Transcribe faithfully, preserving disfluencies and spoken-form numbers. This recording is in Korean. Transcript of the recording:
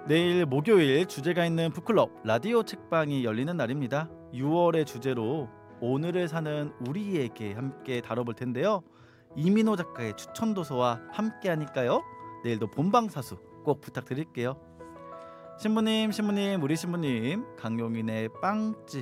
내일 목요일 주제가 있는 북클럽 라디오 책방이 열리는 날입니다. 유월의 주제로 오늘을 사는 우리에게 함께 다뤄볼 텐데요. 이민호 작가의 추천 도서와 함께 하니까요. 내일도 본방사수 꼭 부탁드릴게요. 신부님, 신부님, 우리 신부님, 강용인의 빵집